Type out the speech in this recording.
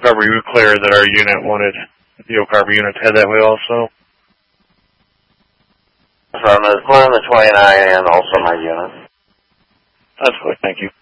Carver, you were clear that our unit wanted the Oak Harbor unit to head that way also? From the 29 and also my unit. That's good, thank you.